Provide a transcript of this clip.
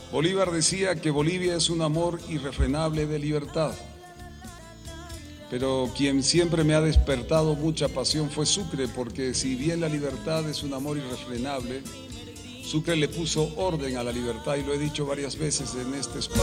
Bolívar decía que Bolivia es un amor irrefrenable de libertad. Pero quien siempre me ha despertado mucha pasión fue Sucre, porque si bien la libertad es un amor irrefrenable, Sucre le puso orden a la libertad y lo he dicho varias veces en este espacio.